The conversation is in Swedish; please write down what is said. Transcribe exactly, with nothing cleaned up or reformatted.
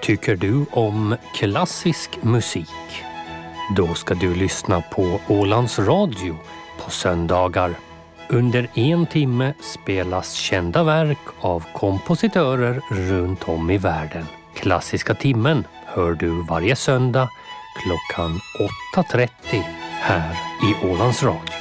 Tycker du om klassisk musik? Då ska du lyssna på Ålands Radio på söndagar. Under en timme spelas kända verk av kompositörer runt om i världen. Klassiska timmen hör du varje söndag klockan åtta trettio här i Ålands Radio.